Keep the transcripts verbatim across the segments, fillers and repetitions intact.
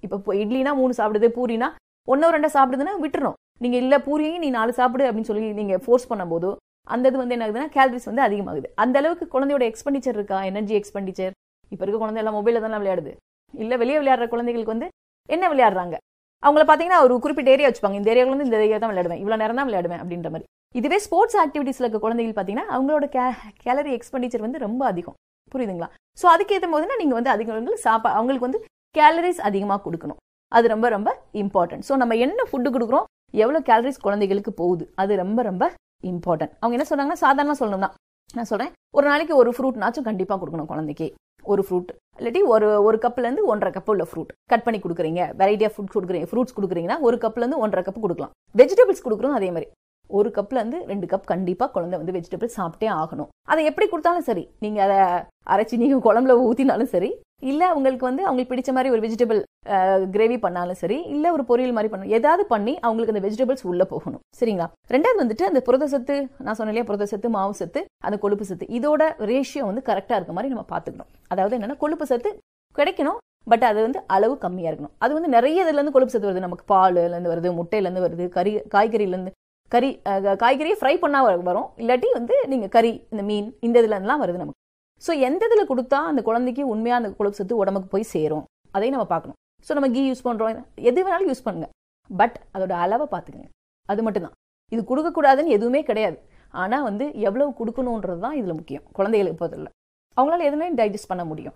இப்போ இட்லினா மூணு சாப்பிடுது, பூரினா ஒன்னோ ரெண்டா சாப்பிடுதுன்னா விட்டுறணும். நீங்க இல்ல பூரியையும் நீ நாலு சாப்பிடு அப்படின்னு சொல்லி நீங்க ஃபோர்ஸ் பண்ணும்போது அந்த இது வந்து என்ன ஆகுதுன்னா கேலரிஸ் வந்து அதிகமாகுது. அந்த அளவுக்கு குழந்தையோட எக்ஸ்பெண்டிச்சர் இருக்கா, எனர்ஜி எக்ஸ்பெண்டிச்சர். இப்ப இருக்க குழந்தை எல்லாம் மொபைல்ல தானே விளையாடுது. இல்ல வெளியே விளையாடுற குழந்தைகளுக்கு வந்து என்ன விளையாடுறாங்க, அவங்கள பாத்தீங்கன்னா ஒரு குறிப்பிட்ட ஏரியா வச்சுப்பாங்க, இந்த ஏரியாவுல வந்து இந்த ஏரியா தான் விளையாடுவேன், இவ்வளவு நேரம் தான் விளையாடுவேன் அப்படின்ற மாதிரி. இதுவே ஸ்போர்ட்ஸ் ஆக்டிவிட்டிஸ்ல இருக்க குழந்தைகள் பாத்தீங்கன்னா அவங்களோட கேலரி எக்ஸ்பெண்டிச்சர் வந்து ரொம்ப அதிகம். புரியுதுங்களா? சோ அதுக்கு ஏற்ற போதுன்னா நீங்க வந்து அதிகம் சாப்பா அவங்களுக்கு வந்து கேலரிஸ் அதிகமா கொடுக்கணும். அது ரொம்ப ரொம்ப இம்பார்ட்டன்ட். ஸோ நம்ம என்ன ஃபுட்டு கொடுக்குறோம், எவ்வளவு கேலரிஸ் குழந்தைகளுக்கு போகுது, அது ரொம்ப ரொம்ப இம்பார்ட்டன்ட். அவங்க என்ன சொன்னாங்கன்னா சாதாரணமா சொல்லணும்னா நான் சொல்றேன், ஒரு நாளைக்கு ஒரு ஃப்ரூட்னாச்சும் கண்டிப்பா கொடுக்கணும் குழந்தைக்கு. ஒரு ஃப்ரூட் இல்லாட்டி ஒரு ஒரு கப்ல இருந்து ஒன்றரை கப் உள்ள ஃப்ரூட் கட் பண்ணி கொடுக்குறீங்க, வெரைட்டி ஆஃப் ஃப்ரூட் கொடுக்குறீங்க, ஃப்ரூட்ஸ் கொடுக்குறீங்கன்னா ஒரு கப்ல இருந்து ஒன்றரை கப் கொடுக்கலாம். வெஜிடபிள்ஸ் கொடுக்குறோம் அதே மாதிரி ஒரு கப்ல இருந்து ரெண்டு கப் கண்டிப்பா குழந்தை வந்து வெஜிடபிள் சாப்பிட்டே ஆகணும். அதை எப்படி கொடுத்தாலும் சரி, நீங்க அதை அரைச்சி நீங்க குழம்புல ஊத்தினாலும் சரி, இல்ல உங்களுக்கு வந்து அவங்களுக்கு பிடிச்ச மாதிரி ஒரு வெஜிடபிள் கிரேவி பண்ணாலும் சரி, இல்ல ஒரு பொரியல் மாதிரி பண்ணணும், ஏதாவது பண்ணி அவங்களுக்கு அந்த வெஜிடபிள்ஸ் உள்ள போகணும். சரிங்களா? ரெண்டாவது வந்துட்டு அந்த புரத சத்து, நான் சொன்னேன் இல்லையா, புரத சத்து, மாவு சத்து, அந்த கொழுப்பு சத்து, இதோட ரேஷியோ வந்து கரெக்டா இருக்க மாதிரி நம்ம பாத்துக்கணும். அதாவது என்னன்னா கொழுப்பு சத்து கிடைக்கணும், பட் அது வந்து அளவு கம்மியா இருக்கணும். அது வந்து நிறைய இதுல இருந்து கொழுப்பு சத்து வருது, நமக்கு பால்ல இருந்து வருது, முட்டையில இருந்து வருது, கறி காய்கறில இருந்து கறி காய்கறியை ஃப்ரை பண்ணா வரும், இல்லாட்டி வந்து நீங்க கறி இந்த மீன் இந்த இதுல இருந்துலாம் வருது நமக்கு. ஸோ எந்த இதுல கொடுத்தா அந்த குழந்தைக்கு உண்மையா அந்த கொழுப்பு சத்து உடம்புக்கு போய் சேரும் அதையும் நம்ம பார்க்கணும். ஸோ நம்ம கீ யூஸ் பண்றோம், எது வேணாலும் யூஸ் பண்ணுங்க, பட் அதோட அளவை பார்த்துக்கங்க. அது மட்டும்தான். இது கொடுக்கக்கூடாதுன்னு எதுவுமே கிடையாது. ஆனா வந்து எவ்வளவு கொடுக்கணுன்றது தான் இதுல முக்கியம். குழந்தைகளுக்கு போதில்லை, அவங்களால எதுவுமே டைஜஸ்ட் பண்ண முடியும்.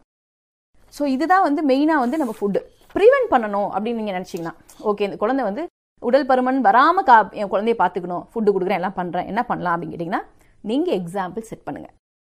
ஸோ இதுதான் வந்து மெயினா வந்து நம்ம ஃபுட்டு ப்ரிவென்ட் பண்ணணும் அப்படின்னு நீங்க நினைச்சீங்கன்னா, ஓகே இந்த குழந்தை வந்து உடல் பருமன் வராம கா என் குழந்தைய பார்த்துக்கணும், ஃபுட்டு கொடுக்குறேன், எல்லாம் பண்றேன், என்ன பண்ணலாம் அப்படின்னு கேட்டீங்கன்னா, நீங்க எக்ஸாம்பிள் செட் பண்ணுங்க.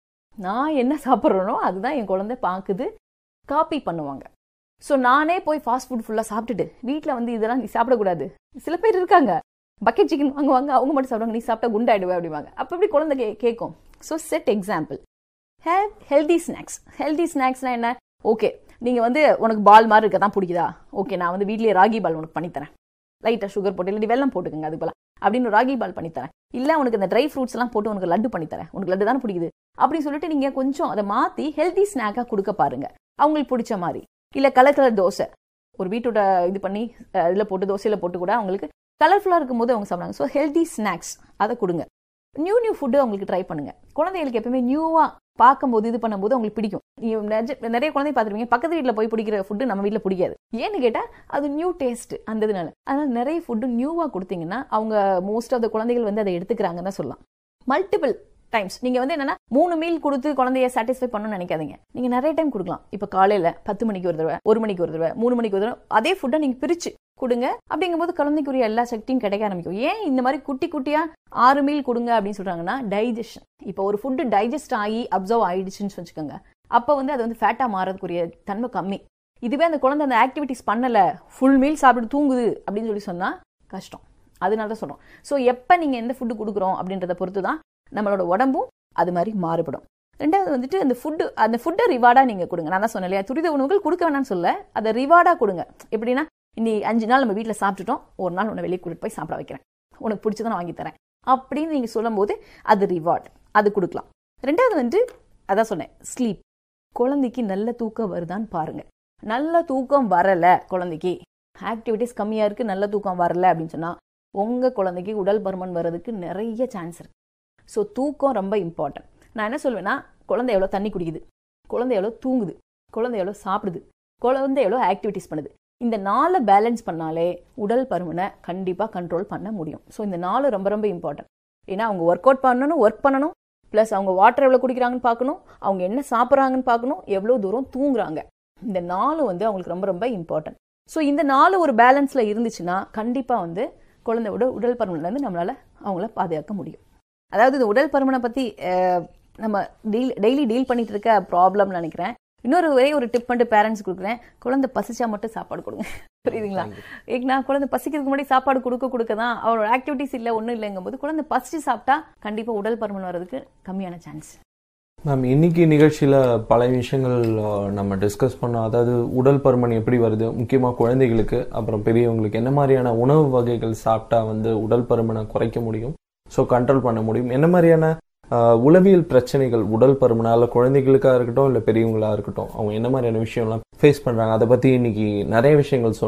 நான் என்ன சாப்பிட்றேனோ அதுதான் என் குழந்தை பார்க்குது, காப்பி பண்ணுவாங்க. ஸோ நானே போய் ஃபாஸ்ட் ஃபுட் ஃபுல்லாக சாப்பிட்டுட்டு வீட்டில் வந்து இதெல்லாம் நீ சாப்பிடக்கூடாது. சில பேர் இருக்காங்க, பக்கெட் சிக்கன் வாங்குவாங்க, அவங்க மட்டும் சாப்பிடுவாங்க, நீ சாப்பிட்டா குண்டாயிடுவே அப்படிவாங்க. அப்போ எப்படி குழந்தை கே கேட்கும் ஸோ செட் எக்ஸாம்பிள். ஹே ஹெல்தி ஸ்நாக்ஸ். ஹெல்தி ஸ்நாக்ஸ்னா என்ன? ஓகே நீங்கள் வந்து உனக்கு பால் மாதிரி இருக்க தான் பிடிக்குதா, ஓகே நான் வந்து வீட்லேயே ராகி பால் உனக்கு பண்ணித்தரேன், லைட்டாக சுகர் போட்டு இல்லாட்டி வெல்லம் போட்டுக்கோங்க அது போல அப்படின்னு ராகி பால் பண்ணித்தரேன், இல்லை உனக்கு இந்த ட்ரை ஃப்ரூட்ஸ் எல்லாம் போட்டு உனக்கு லட்டு பண்ணித்தரேன், உனக்கு லட்டு தானே பிடிக்குது அப்படின்னு சொல்லிட்டு நீங்க கொஞ்சம் அதை மாத்தி ஹெல்தி ஸ்நாக்கா கொடுக்க பாருங்க, அவங்களுக்கு பிடிச்ச மாதிரி. இல்ல கலர் கலர் தோசை ஒரு பீட்ரூட்டை இது பண்ணி இதுல போட்டு தோசையில போட்டு கூட அவங்களுக்கு கலர்ஃபுல்லா இருக்கும் போது அவங்க சாப்பிடுறாங்க. ஸோ ஹெல்தி ஸ்நாக்ஸ் அதை கொடுங்க. நியூ நியூ ஃபுட்டு அவங்களுக்கு ட்ரை பண்ணுங்க. குழந்தைகளுக்கு எப்பவுமே நியூவா பார்க்கும்போது இது பண்ணும்போது அவங்களுக்கு பிடிக்கும். நிறைய குழந்தை பார்த்துருப்பீங்க, பக்கத்து வீட்டில் போய் பிடிக்கிற ஃபுட்டு நம்ம வீட்டில் பிடிக்காது. ஏன்னு கேட்டா அது நியூ டேஸ்ட் அந்த இதனால. அதனால நிறைய ஃபுட்டு நியூவா கொடுத்தீங்கன்னா அவங்க மோஸ்ட் ஆஃப் த குழந்தைகள் வந்து அதை எடுத்துக்கிறாங்கன்னு தான் சொல்லலாம். மல்டிபிள் டைம்ஸ் நீங்க வந்து என்னன்னா மூணு மீல் கொடுத்து குழந்தைய சாட்டிஸ்ஃபை பண்ணணும்னு நினைக்காதீங்க. நீங்க நிறைய டைம் கொடுக்கலாம். இப்ப காலையில பத்து மணிக்கு ஒரு தடவை, ஒரு மணிக்கு ஒரு தடவை, மூணு மணிக்கு ஒரு தடவை அதே ஃபுட்டை நீங்க பிரிச்சு கொடுங்க. அப்படிங்கும்போது குழந்தைக்குரிய எல்லா சக்தியும் கிடைக்க ஆரம்பிக்கும். ஏன் இந்த மாதிரி குட்டி குட்டியா ஆறு மீல் கொடுங்க அப்படின்னு சொல்றாங்கன்னா டைஜஷன். இப்போ ஒரு ஃபுட்டு டைஜஸ்ட் ஆகி அப்சர்வ் ஆயிடுச்சுன்னு வச்சுக்கோங்க, அப்ப வந்து அது வந்து ஃபேட்டா மாறதுக்குரிய தன்மை கம்மி. இதுவே அந்த குழந்தை அந்த ஆக்டிவிட்டிஸ் பண்ணல, ஃபுல் மீல் சாப்பிட்டு தூங்குது அப்படின்னு சொல்லி சொன்னா கஷ்டம். அதனால தான் சொல்றோம். ஸோ எப்ப நீங்க எந்த ஃபுட்டு கொடுக்குறோம் அப்படின்றத பொறுத்து தான் நம்மளோட உடம்பும் அது மாதிரி மாறுபடும். ரெண்டாவது வந்துட்டு அந்த ஃபுட்டு அந்த ஃபுட்டை ரிவார்டா நீங்க கொடுங்க. நான் தான் சொன்னேன் இல்லையா, துரித உணவுகள் கொடுக்க வேணாம்னு சொல்ல, அதை ரிவார்டா கொடுங்க. எப்படின்னா இன்னி அஞ்சு நாள் நம்ம வீட்டில் சாப்பிட்டுட்டோம், ஒரு நாள் உன்னை வெளியே கூட்டிட்டு போய் சாப்பிட வைக்கிறேன், உனக்கு பிடிச்சதை நான் வாங்கி தரேன் அப்படின்னு நீங்க சொல்லும் போது அது ரிவார்ட், அது கொடுக்கலாம். ரெண்டாவது வந்து அதான் சொன்னேன், ஸ்லீப். குழந்தைக்கு நல்ல தூக்கம் வருதான்னு பாருங்க. நல்ல தூக்கம் வரல, குழந்தைக்கு ஆக்டிவிட்டிஸ் கம்மியா இருக்கு, நல்ல தூக்கம் வரல அப்படின்னு சொன்னா உங்க குழந்தைக்கு உடல் பருமன் வர்றதுக்கு நிறைய சான்ஸ் இருக்கு. ஸோ தூக்கம் ரொம்ப இம்பார்ட்டன்ட். நான் என்ன சொல்வேன்னா, குழந்தை எவ்வளோ தண்ணி குடிக்குது, குழந்தை எவ்வளோ தூங்குது, குழந்தை எவ்வளோ சாப்பிடுது, குழந்தை எவ்வளோ ஆக்டிவிட்டிஸ் பண்ணுது, இந்த நாலு பேலன்ஸ் பண்ணாலே உடல் பருமனை கண்டிப்பாக கண்ட்ரோல் பண்ண முடியும். ஸோ இந்த நாலு ரொம்ப ரொம்ப இம்பார்ட்டன்ட். ஏன்னா அவங்க ஒர்க் அவுட் பண்ணணும், ஒர்க் பண்ணணும், ப்ளஸ் அவங்க வாட்டர் எவ்வளோ குடிக்கிறாங்கன்னு பார்க்கணும், அவங்க என்ன சாப்பிட்றாங்கன்னு பார்க்கணும், எவ்வளோ தூரம் தூங்குறாங்க. இந்த நாலு வந்து அவங்களுக்கு ரொம்ப ரொம்ப இம்பார்ட்டன்ட். ஸோ இந்த நாலு ஒரு பேலன்ஸில் இருந்துச்சுன்னா கண்டிப்பாக வந்து குழந்தையோட உடல் பருமன்லேருந்து நம்மளால் அவங்கள பாதுகாக்க முடியும். அதாவது இந்த உடல் பருமனை பற்றி நம்ம டீல் டெய்லி டீல் பண்ணிட்டு இருக்க ப்ராப்ளம்னு நினைக்கிறேன். இன்னொரு ஒரே ஒரு டிப் பண்ணிட்டு பேரண்ட்ஸ் கொடுக்குறேன், குழந்தை பசிச்சா மட்டும் சாப்பாடு கொடுங்க. புரியுதுங்களா? ஏன்னா குழந்தை பசிக்கிறதுக்கு முன்னாடி சாப்பாடு கொடுக்க கொடுக்க தான் அவரோட ஆக்டிவிட்டிஸ் இல்லை ஒன்றும் இல்லைங்கும் போது குழந்தை பசிச்சு சாப்பிட்டா கண்டிப்பாக உடல் பருமன் வர்றதுக்கு கம்மியான சான்ஸ். மேம், இன்னைக்கு நிகழ்ச்சியில் பல விஷயங்கள் நம்ம டிஸ்கஸ் பண்ணோம். அதாவது உடல் பருமன் எப்படி வருது, முக்கியமாக குழந்தைகளுக்கு, அப்புறம் பெரியவங்களுக்கு என்ன மாதிரியான உணவு வகைகள் சாப்பிட்டா வந்து உடல் பருமனை குறைக்க முடியும், ஸோ கண்ட்ரோல் பண்ண முடியும், என்ன மாதிரியான உளவியல் பிரச்சனைகள் உடல் பருமனால குழந்தைகளுக்காக இருக்கட்டும் இல்லை பெரியவங்களா இருக்கட்டும் அவங்க என்ன மாதிரியான விஷயம்லாம் ஃபேஸ் பண்ணுறாங்க, அதை பற்றி இன்னைக்கு நிறைய விஷயங்கள் சொன்னோம்.